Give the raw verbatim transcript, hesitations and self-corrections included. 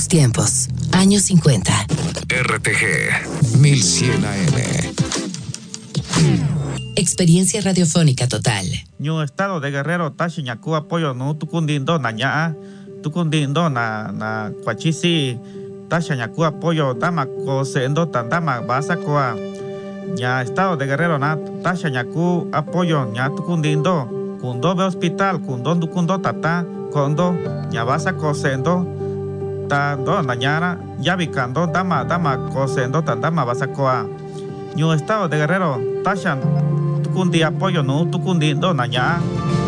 tus tiempos. Años cincuenta. R T G mil cien A M. Experiencia radiofónica total. Ñu estado de Guerrero tashi ñaku apoyo no tukundindo na ñaa tukundindo na na kwachisi tasha ñaku apoyo dama ko sendo tandama basa koa ña estado de Guerrero na tasha ñaku apoyo ña tukundindo kundo be hospital kundo dukundo tata kondo ña basa ko sendo ta do na ñara ya bikando dama dama ko sendo tandama basa koa Ñu estado de Guerrero tasha tukundi apoyo no tukundindo na ña